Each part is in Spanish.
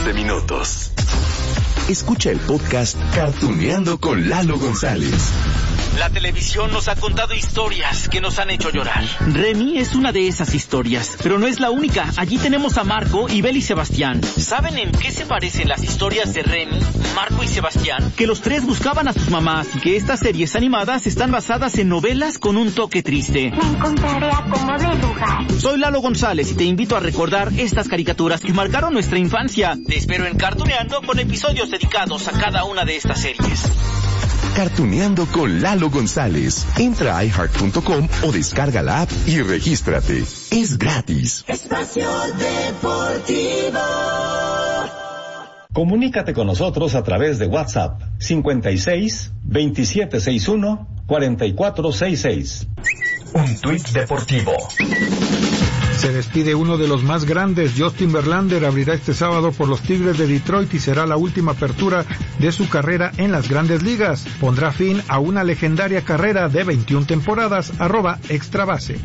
de minutos. Escucha el podcast Cartuneando con Lalo González. La televisión nos ha contado historias que nos han hecho llorar. Remy es una de esas historias, pero no es la única. Allí tenemos a Marco, Ibel y Sebastián. ¿Saben en qué se parecen las historias de Remy, Marco y Sebastián? Que los tres buscaban a sus mamás y que estas series animadas están basadas en novelas con un toque triste. Me encontraré a como de lugar. Soy Lalo González y te invito a recordar estas caricaturas que marcaron nuestra infancia. Te espero en Cartuneando con episodios dedicados a cada una de estas series. Cartuneando con Lalo González. Entra a iHeart.com o descarga la app y regístrate. Es gratis. Espacio Deportivo. Comunícate con nosotros a través de WhatsApp 56 2761 4466. Un tuit deportivo. Se despide uno de los más grandes. Justin Verlander abrirá este sábado por los Tigres de Detroit y será la última apertura de su carrera en las Grandes Ligas. Pondrá fin a una legendaria carrera de 21 temporadas. @extrabase.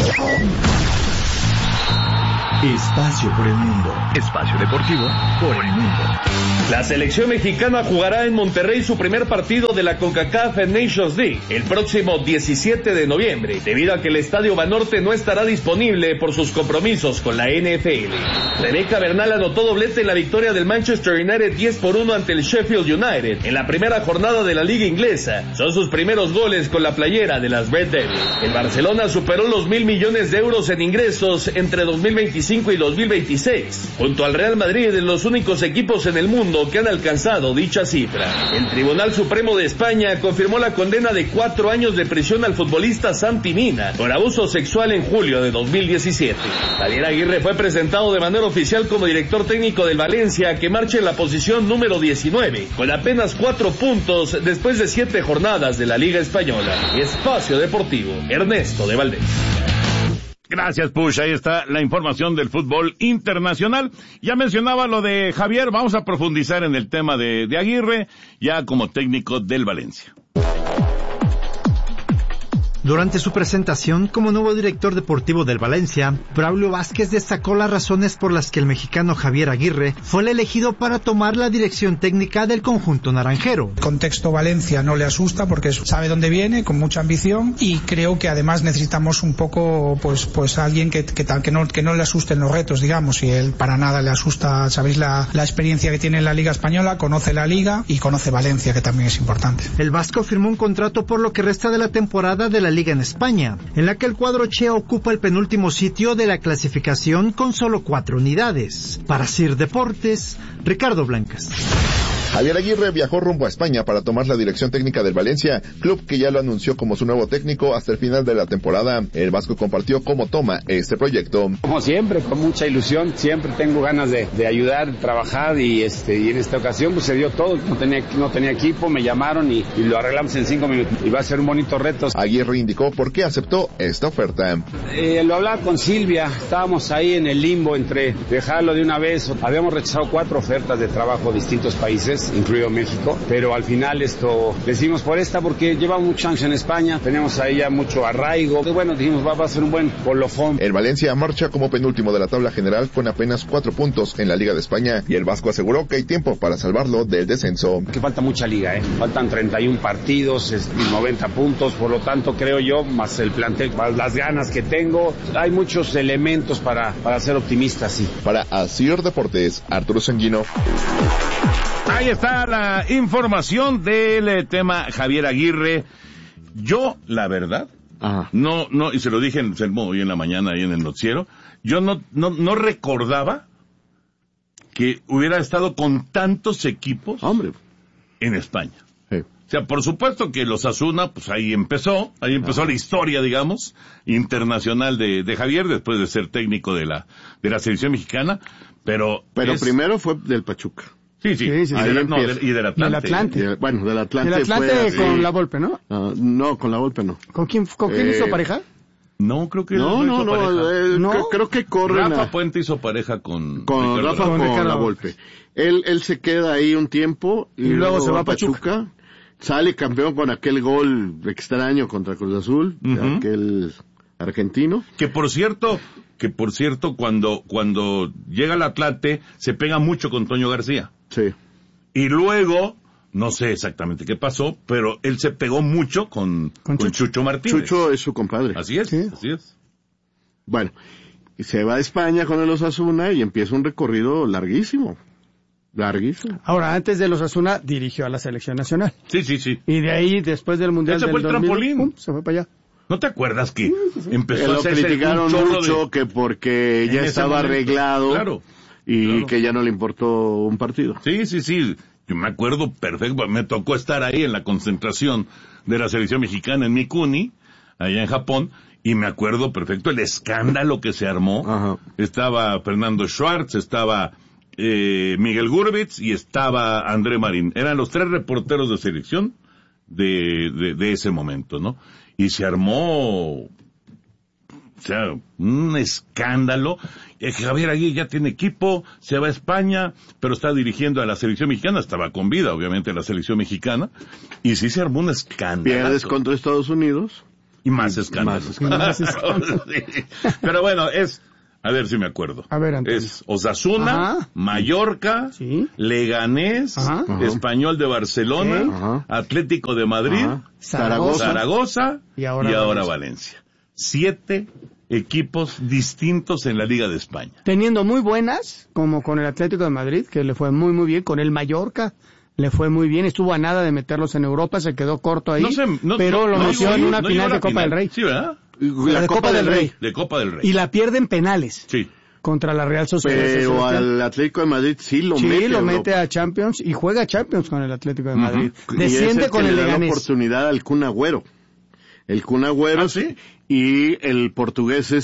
Espacio por el mundo. Espacio deportivo por el mundo. La selección mexicana jugará en Monterrey su primer partido de la CONCACAF Nations League el próximo 17 de noviembre, debido a que el Estadio Banorte no estará disponible por sus compromisos con la NFL. Rebeca Bernal anotó doblete en la victoria del Manchester United 10-1 ante el Sheffield United en la primera jornada de la Liga Inglesa. Son sus primeros goles con la playera de las Red Devils. El Barcelona superó los 1,000 millones de euros en ingresos entre 2025 y 2026, junto al Real Madrid, de los únicos equipos en el mundo que han alcanzado dicha cifra. El Tribunal Supremo de España confirmó la condena de 4 años de prisión al futbolista Santi Mina por abuso sexual en julio de 2017. Javier Aguirre fue presentado de manera oficial como director técnico del Valencia, que marcha en la posición número 19, con apenas 4 puntos después de 7 jornadas de la Liga Española. Espacio Deportivo, Ernesto de Valdés. Gracias, Push. Ahí está la información del fútbol internacional. Ya mencionaba lo de Javier. Vamos a profundizar en el tema de Aguirre, ya como técnico del Valencia. Durante su presentación como nuevo director deportivo del Valencia, Braulio Vázquez destacó las razones por las que el mexicano Javier Aguirre fue el elegido para tomar la dirección técnica del conjunto naranjero. El contexto Valencia no le asusta porque sabe dónde viene, con mucha ambición, y creo que además necesitamos un poco pues alguien que no le asusten los retos, digamos, y él para nada le asusta. Sabéis la experiencia que tiene en la Liga Española, conoce la Liga y conoce Valencia, que también es importante. El vasco firmó un contrato por lo que resta de la temporada de la Liga en España, en la que el cuadro Che ocupa el penúltimo sitio de la clasificación con solo 4 unidades. Para Sir Deportes, Ricardo Blancas. Javier Aguirre viajó rumbo a España para tomar la dirección técnica del Valencia, club que ya lo anunció como su nuevo técnico hasta el final de la temporada. El vasco compartió cómo toma este proyecto. Como siempre, con mucha ilusión, siempre tengo ganas de ayudar, trabajar y en esta ocasión pues se dio todo. No tenía equipo, me llamaron y lo arreglamos en 5 minutos. Y va a ser un bonito reto. Aguirre indicó por qué aceptó esta oferta. Lo hablaba con Silvia, estábamos ahí en el limbo entre dejarlo de una vez. Habíamos rechazado 4 ofertas de trabajo a distintos países, incluido México, pero al final decidimos por esta porque llevamos muchos años en España, tenemos ahí ya mucho arraigo, y bueno, dijimos va a ser un buen colofón. El Valencia marcha como penúltimo de la tabla general con apenas 4 puntos en la Liga de España, y el vasco aseguró que hay tiempo para salvarlo del descenso. Que falta mucha liga, faltan 31 partidos, 90 puntos, por lo tanto creo yo, más el plantel, más las ganas que tengo, hay muchos elementos para ser optimistas, sí. Para Asir Deportes, Arturo Sanguino. Ahí está la información del tema Javier Aguirre. Yo, la verdad, no, y se lo dije hoy en la mañana ahí en el noticiero, yo no recordaba que hubiera estado con tantos equipos en España. Sí. O sea, por supuesto que los Osasuna, pues ahí empezó la historia, digamos, internacional de Javier, después de ser técnico de la selección mexicana, pero primero fue del Pachuca. Sí. Y del Atlante. Del Atlante fue con la Volpe, ¿no? No, con la Volpe no. ¿Con quién hizo pareja? No, creo que creo que corre. Rafa Puente hizo pareja con Rafa con la Volpe. Él se queda ahí un tiempo y luego se va a Pachuca. Sale campeón con aquel gol extraño contra Cruz Azul, aquel argentino. Que por cierto, que por cierto, cuando llega al Atlante, se pega mucho con Toño García. Sí. Y luego, no sé exactamente qué pasó, pero él se pegó mucho con Chucho Martínez. Chucho es su compadre. Así es, sí. Así es. Bueno, y se va a España con el Osasuna y empieza un recorrido larguísimo. Larguísimo. Ahora, antes del Osasuna, dirigió a la selección nacional. Sí, sí, sí. Y de ahí, después del Mundial Ese del fue el 2000, trampolín. ¡pum!, se fue para allá. ¿No te acuerdas que empezó a lo hacerse criticaron un mucho que porque ya estaba arreglado, claro, y que ya no le importó un partido? Sí, sí, sí. Yo me acuerdo perfecto. Me tocó estar ahí en la concentración de la selección mexicana en Mikuni, allá en Japón, y me acuerdo perfecto el escándalo que se armó. Ajá. Estaba Fernando Schwartz, estaba Miguel Gurbitz y estaba André Marín. Eran los 3 reporteros de selección de ese momento, ¿no? Y se armó, o sea, un escándalo. Javier Aguirre ya tiene equipo, se va a España, pero está dirigiendo a la selección mexicana, estaba con vida, obviamente, la selección mexicana, y sí se armó un escándalo. Pierdes contra Estados Unidos. Y más escándalo. Sí. Pero bueno, a ver si me acuerdo. A ver, Antonio. Es Osasuna, Mallorca, Leganés, Español de Barcelona, Atlético de Madrid, Zaragoza y ahora Valencia. 7 equipos distintos en la Liga de España. Teniendo muy buenas, como con el Atlético de Madrid, que le fue muy, muy bien, con el Mallorca, le fue muy bien, estuvo a nada de meterlos en Europa, se quedó corto ahí, pero lo metió en una final de Copa del Rey. Sí, ¿verdad? La de Copa del Rey. De Copa del Rey. Y la pierde en penales. Sí. Contra la Real Sociedad. Pero al Atlético de Madrid sí lo mete a Champions y juega Champions con el Atlético de Madrid. Desciende con el Leganés. Le da la oportunidad al Kun Agüero. El Kun Agüero, ¿sí? Y el portugués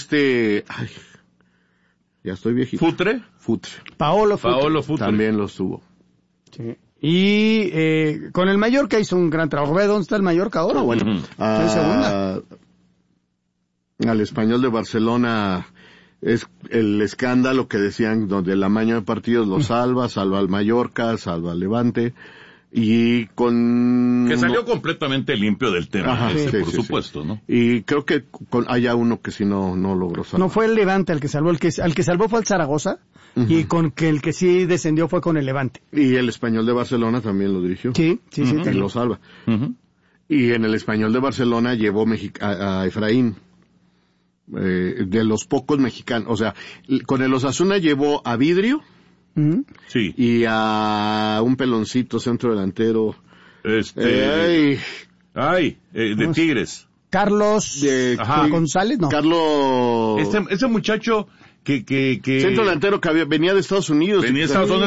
ya estoy viejito. ¿Futre? Paolo Futre. También los tuvo. Sí. Y con el Mallorca hizo un gran trabajo. ¿Ve dónde está el Mallorca ahora? Bueno, en segunda. Al Español de Barcelona es el escándalo que decían donde el amaño de partidos lo salva al Mallorca, salva al Levante, y que salió completamente limpio del tema. Ajá, por supuesto, ¿no? Y creo que haya uno que sí no logró salvar. No fue el Levante el que salvó, al que salvó fue el Zaragoza, y con que el que sí descendió fue con el Levante. Y el Español de Barcelona también lo dirigió. Sí. Y lo salva. Y en el Español de Barcelona llevó a Efraín. De los pocos mexicanos, o sea, con el Osasuna llevó a Vidrio, sí, y a un peloncito centro delantero, de Tigres, Carlos González, no, Carlos, ese muchacho que centro delantero que venía de Estados Unidos, que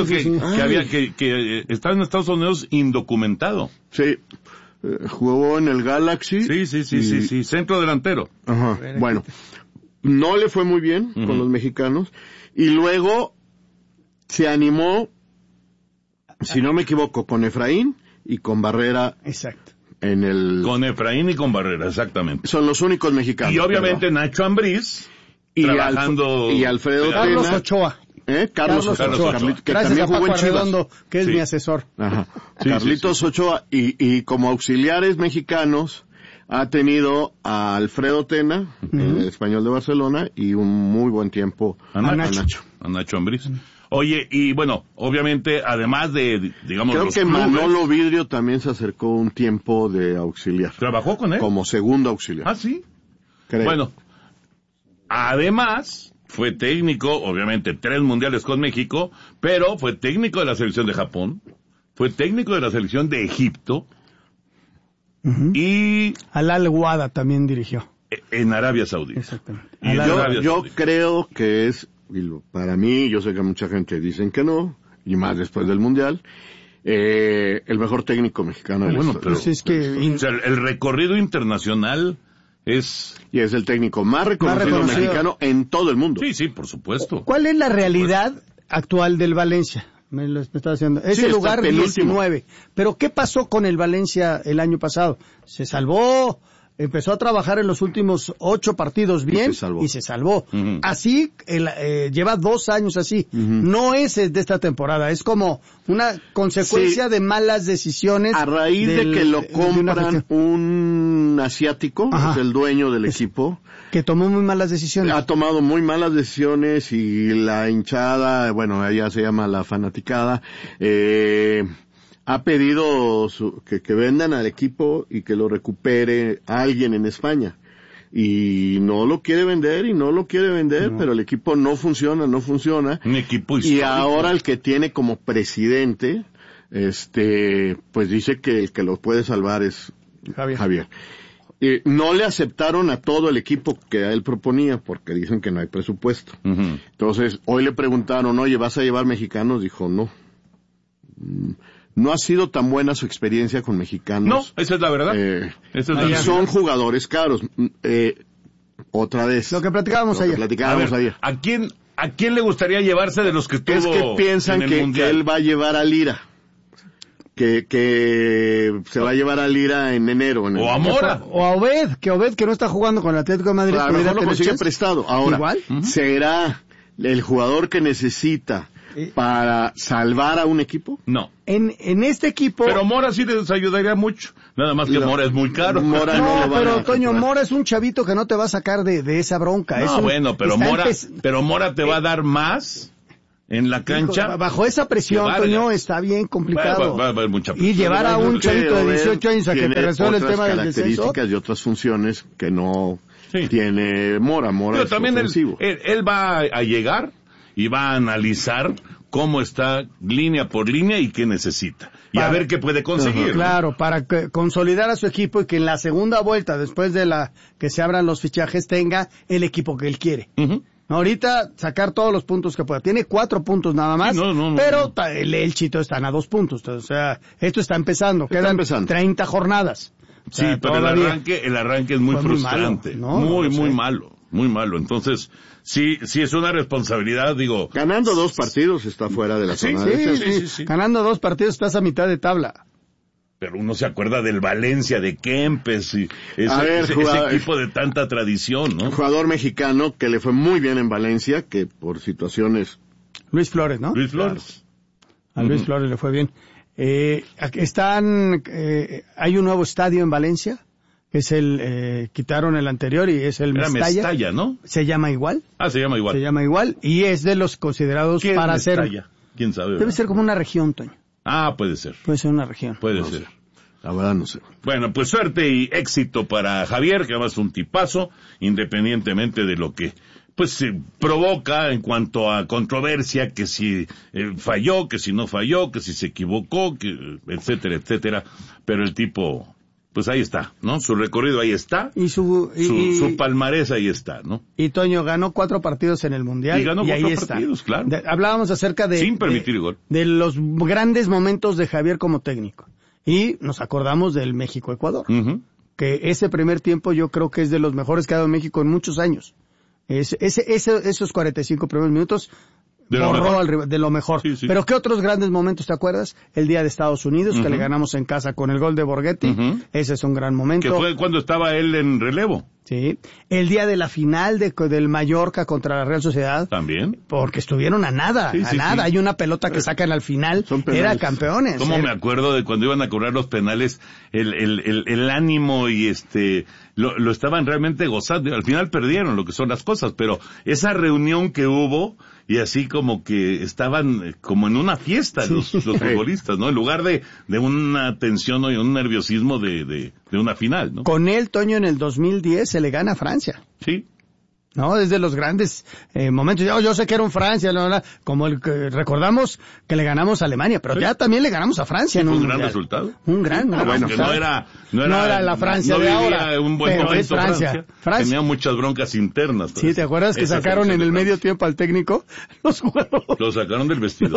estaba en Estados Unidos indocumentado, sí. Jugó en el Galaxy. Sí, centro delantero. Ajá. Bueno, no le fue muy bien con los mexicanos, y luego se animó, si no me equivoco, con Efraín y con Barrera. Exacto. Con Efraín y con Barrera, exactamente. Son los únicos mexicanos. Y obviamente Nacho Ambriz y Alfredo Carlos Ochoa. Carlos Ochoa, que gracias también a jugó Paco en Chivas. Arredondo, que es mi asesor. Ajá. Carlitos Ochoa, y como auxiliares mexicanos ha tenido a Alfredo Tena, el Español de Barcelona, y un muy buen tiempo a Nacho Ambriz. Oye, y bueno, obviamente, además de, digamos, creo los que clubes, Manolo Vidrio también se acercó un tiempo de auxiliar. ¿Trabajó con él? Como segundo auxiliar. Ah, sí. Creo. Bueno, además fue técnico, obviamente 3 mundiales con México, pero fue técnico de la selección de Japón, fue técnico de la selección de Egipto, y Al Al-Wada también dirigió. En Arabia Saudita. Exactamente. Yo creo que es, para mí, yo sé que mucha gente dicen que no, y más después del mundial, el mejor técnico mexicano de la historia. Pero es que o sea, el recorrido internacional es... Y es el técnico más reconocido mexicano en todo el mundo. Sí, por supuesto. ¿Cuál es la realidad actual del Valencia? Me lo está haciendo. Es el lugar 19. Pero ¿qué pasó con el Valencia el año pasado? Se salvó, empezó a trabajar en los últimos 8 partidos bien y se salvó. Así, lleva 2 años así. No es de esta temporada, es como una consecuencia de malas decisiones. A raíz de que lo compran un asiático, es el dueño del equipo. Que tomó muy malas decisiones. Ha tomado muy malas decisiones y la hinchada, bueno, allá se llama la fanaticada, ha pedido que vendan al equipo y que lo recupere alguien en España. Y no lo quiere vender, pero el equipo no funciona. Un equipo histórico. Y ahora el que tiene como presidente, pues dice que el que lo puede salvar es Javier. No le aceptaron a todo el equipo que a él proponía porque dicen que no hay presupuesto. Entonces, hoy le preguntaron, oye, ¿vas a llevar mexicanos? Dijo, no. No ha sido tan buena su experiencia con mexicanos. No, esa es la verdad. Son jugadores caros. Otra vez. Lo que platicábamos ayer. ¿A quién le gustaría llevarse de los que tuvo? Es que piensan que él va a llevar a Lira. Que se va a llevar a Lira en enero. O a Mora. O a Obed, que no está jugando con el Atlético de Madrid. A lo mejor lo consigue prestado. Ahora, ¿igual? ¿Será el jugador que necesita para salvar a un equipo? No. En este equipo... Pero Mora sí les ayudaría mucho. Nada más que Mora es muy caro. Mora pero Toño, Mora es un chavito que no te va a sacar de esa bronca. Pero Mora te va a dar más en la cancha. Bajo esa presión, Toño, está bien complicado. Va a haber mucha presión. Y llevar a un chavito de 18 años a que te resuelva el tema del descenso. Características y otras funciones que no tiene Mora. Mora es también ofensivo. Él va a llegar y va a analizar cómo está línea por línea y qué necesita. Y a ver qué puede conseguir. Claro, para consolidar a su equipo y que en la segunda vuelta, después de que se abran los fichajes, tenga el equipo que él quiere. Ahorita sacar todos los puntos que pueda. Tiene 4 puntos nada más, pero el Chito están a 2 puntos. O sea, esto está empezando. Quedan 30 jornadas. O sea, pero el arranque es muy frustrante. Muy malo. Muy malo. Entonces, sí es una responsabilidad, digo. Ganando 2 partidos está fuera de la zona. Sí. Ganando 2 partidos estás a mitad de tabla. Pero uno se acuerda del Valencia, de Kempes, y ese equipo de tanta tradición, ¿no? Un jugador mexicano que le fue muy bien en Valencia, que por situaciones... Luis Flores, ¿no? Luis Flores. A Luis Flores le fue bien. Hay un nuevo estadio en Valencia, que es quitaron el anterior y es el Mestalla. Mestalla, ¿no? ¿Se llama igual? Se llama igual. Se llama igual, y es de los considerados para ser... ¿Quién sabe? Debe ser como una región, Toño. Puede ser. Puede ser una región. Puede ser. La verdad no sé. Bueno, pues suerte y éxito para Javier, que además es un tipazo, independientemente de lo que pues provoca en cuanto a controversia, que si falló, que si no falló, que si se equivocó, que etcétera. Pero el tipo, pues ahí está, ¿no? Su recorrido ahí está. Y su palmarés ahí está, ¿no? Y Toño ganó 4 partidos en el Mundial. Y ganó 4 partidos, está. Claro. Hablábamos acerca sin permitir gol. De los grandes momentos de Javier como técnico. Y nos acordamos del México-Ecuador. Que ese primer tiempo yo creo que es de los mejores que ha dado México en muchos años. Esos 45 primeros minutos de lo mejor. Sí. Pero ¿qué otros grandes momentos te acuerdas? El día de Estados Unidos, que le ganamos en casa con el gol de Borghetti. Ese es un gran momento. Que fue cuando estaba él en relevo. Sí. El día de la final del Mallorca contra la Real Sociedad. También. Porque estuvieron a nada. Hay una pelota que sacan al final. Eran campeones. ¿Cómo me acuerdo de cuando iban a cobrar los penales? El ánimo y lo estaban realmente gozando. Al final perdieron lo que son las cosas, pero esa reunión que hubo, y así como que estaban como en una fiesta los futbolistas, ¿no? En lugar de una tensión y un nerviosismo de una final, ¿no? Con él, Toño, en el 2010 se le gana a Francia. Sí. No, es de los grandes momentos. Yo sé que era un Francia, como el que recordamos que le ganamos a Alemania, pero ya también le ganamos a Francia en un gran resultado. Un gran resultado. No era la Francia de ahora. Un buen pero momento es Francia. Tenía muchas broncas internas. Sí, ¿te acuerdas que sacaron en el medio tiempo al técnico? Los jugadores. Lo sacaron del vestidor.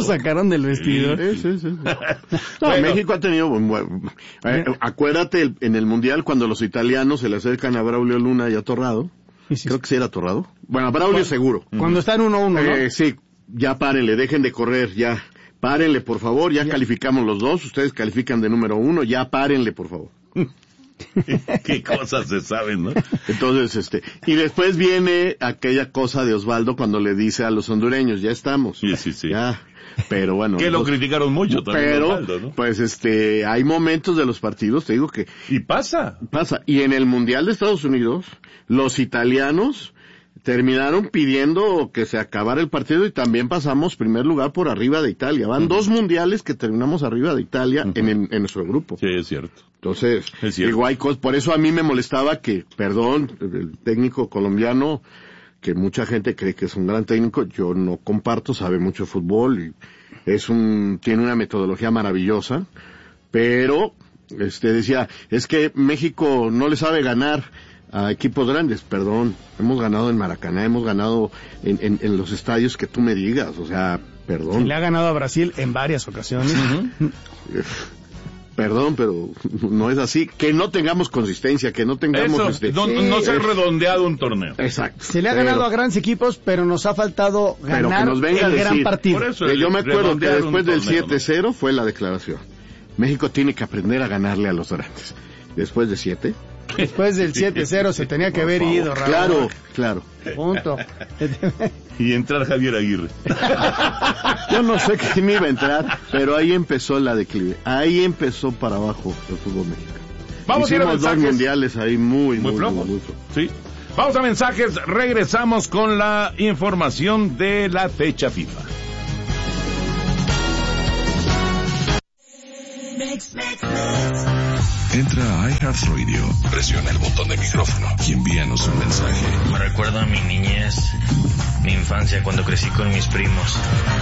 Sí. México ha tenido acuérdate en el Mundial cuando los italianos se le acercan a Braulio Luna y a Torrado. Creo que sí era Torrado. Bueno, Braulio seguro. Cuando están 1-1, ¿no? Sí, ya párenle, dejen de correr, ya. Párenle, por favor, ya calificamos los dos, ustedes califican de número 1, ya párenle, por favor. Qué cosas se saben, ¿no? Entonces, y después viene aquella cosa de Osvaldo cuando le dice a los hondureños, ya estamos. Sí. Ya. Pero bueno. Que lo criticaron mucho también. Pero, Osvaldo, ¿no? pues hay momentos de los partidos, te digo que. Y pasa. Y en el Mundial de Estados Unidos, los italianos terminaron pidiendo que se acabara el partido y también pasamos primer lugar por arriba de Italia. Van 2 mundiales que terminamos arriba de Italia en nuestro grupo. Sí, es cierto. Entonces, digo, hay cosas, por eso a mí me molestaba que, el técnico colombiano, que mucha gente cree que es un gran técnico, yo no comparto, sabe mucho de fútbol y tiene una metodología maravillosa, pero, decía, es que México no le sabe ganar a equipos grandes. Perdón, hemos ganado en Maracaná, hemos ganado en los estadios que tú me digas, o sea, perdón. Y le ha ganado a Brasil en varias ocasiones. Perdón, pero no es así. Que no tengamos consistencia, que no tengamos... no se ha redondeado un torneo. Exacto. Se le ha ganado a grandes equipos, pero nos ha faltado ganar el gran partido. Por eso yo me acuerdo que después del 7-0 fue la declaración. México tiene que aprender a ganarle a los grandes. Después de 7... Después del 7-0 se tenía que haber ido, Raúl. Claro. Punto. Y entrar Javier Aguirre. Yo no sé qué me iba a entrar, pero ahí empezó la declive. Ahí empezó para abajo el fútbol mexicano. Vamos a ir a mensajes. 2 mundiales ahí muy flojos. Sí. Vamos a mensajes. Regresamos con la información de la fecha FIFA. Entra a iHeartRadio, presiona el botón de micrófono y envíanos un mensaje. Me recuerda a mi niñez, mi infancia cuando crecí con mis primos.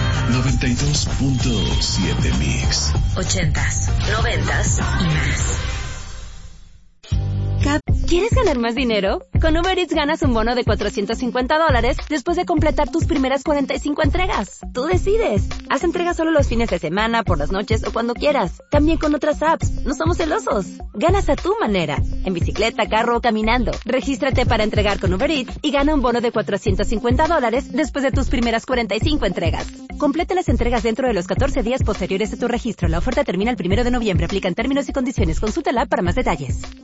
92.7 Mix. 80s, 90s y más. ¿Quieres ganar más dinero? Con Uber Eats ganas un bono de $450 después de completar tus primeras 45 entregas. Tú decides. Haz entregas solo los fines de semana, por las noches o cuando quieras. También con otras apps. No somos celosos. Ganas a tu manera. En bicicleta, carro o caminando. Regístrate para entregar con Uber Eats y gana un bono de $450 después de tus primeras 45 entregas. Completa las entregas dentro de los 14 días posteriores a tu registro. La oferta termina el 1 de noviembre. Aplican términos y condiciones. Consulta la app para más detalles.